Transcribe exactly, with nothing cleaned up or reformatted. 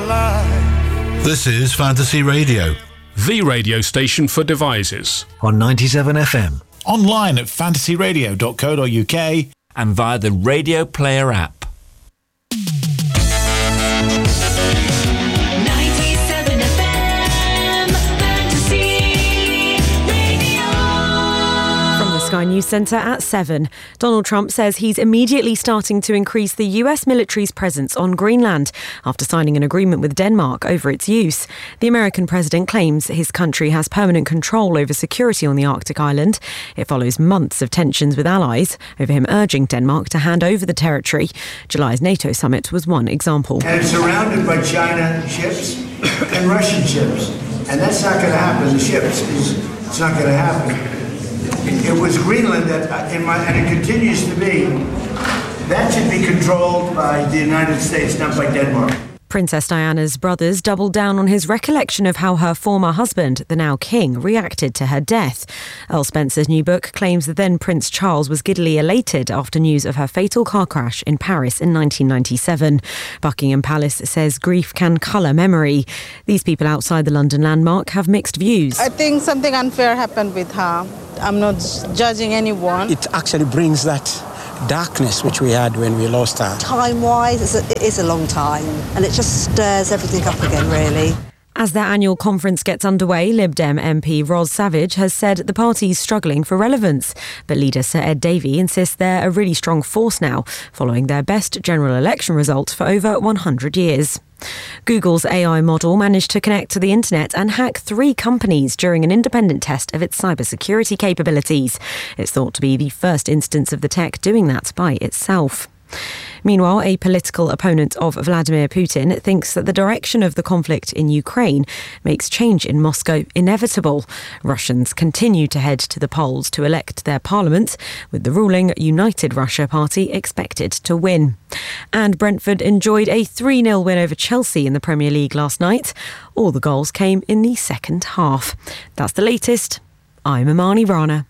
alive. This is Fantasy Radio, the radio station for devices. On ninety-seven F M. Online at fantasy radio dot co dot uk and via the Radio Player app. Sky News Centre at seven. Donald Trump says he's immediately starting to increase the U S military's presence on Greenland after signing an agreement with Denmark over its use. The American president claims his country has permanent control over security on the Arctic island. It follows months of tensions with allies over him urging Denmark to hand over the territory. July's NATO summit was one example. And it's surrounded by China ships and Russian ships. And that's not going to happen. The ships, is, it's not going to happen. It was Greenland that, in my, and it continues to be, that should be controlled by the United States, not by Denmark. Princess Diana's brothers doubled down on his recollection of how her former husband, the now king, reacted to her death. Earl Spencer's new book claims that then Prince Charles was giddily elated after news of her fatal car crash in Paris in nineteen ninety-seven. Buckingham Palace says grief can colour memory. These people outside the London landmark have mixed views. I think something unfair happened with her. I'm not judging anyone. It actually brings that darkness which we had when we lost her. Time-wise, it's a, it is a long time, and it just stirs everything up again, really. As their annual conference gets underway, Lib Dem M P Ros Savage has said the party's struggling for relevance. But leader Sir Ed Davey insists they're a really strong force now, following their best general election result for over one hundred years. Google's A I model managed to connect to the internet and hack three companies during an independent test of its cybersecurity capabilities. It's thought to be the first instance of the tech doing that by itself. Meanwhile, a political opponent of Vladimir Putin thinks that the direction of the conflict in Ukraine makes change in Moscow inevitable. Russians continue to head to the polls to elect their parliament, with the ruling United Russia Party expected to win. And Brentford enjoyed a three nil win over Chelsea in the Premier League last night. All the goals came in the second half. That's the latest. I'm Imani Rana.